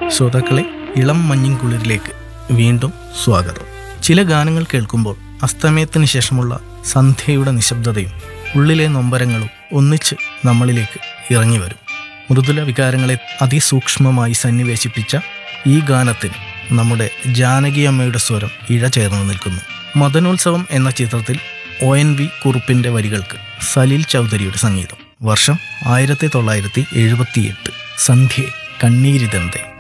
ശ്രോതാക്കളെ, ഇളം മഞ്ഞിൻകുളിരിലേക്ക് വീണ്ടും സ്വാഗതം. ചില ഗാനങ്ങൾ കേൾക്കുമ്പോൾ അസ്തമയത്തിന് ശേഷമുള്ള സന്ധ്യയുടെ നിശബ്ദതയും ഉള്ളിലെ നൊമ്പരങ്ങളും ഒന്നിച്ച് നമ്മളിലേക്ക് ഇറങ്ങി വരും. മൃദുല വികാരങ്ങളെ അതിസൂക്ഷ്മമായി സന്നിവേശിപ്പിച്ച ഈ ഗാനത്തിന് നമ്മുടെ ജാനകി അമ്മയുടെ സ്വരം ഇഴചേർന്ന് നിൽക്കുന്നു. മദനോത്സവം എന്ന ചിത്രത്തിൽ ONV കുറുപ്പിൻ്റെ വരികൾക്ക് സലീൽ ചൗധരിയുടെ സംഗീതം. വർഷം 1978. സന്ധ്യേ കണ്ണീരിതന്തേ.